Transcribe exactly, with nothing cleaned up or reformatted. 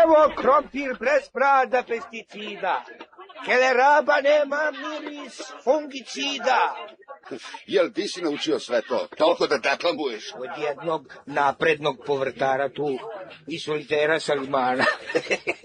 Evo krompir bez brada pesticida. Keleraba nema miris fungicida. Jel ti si naučio sve to? Toliko da deklamuješ? Od jednog naprednog povrtara tu, i solitera Salimana.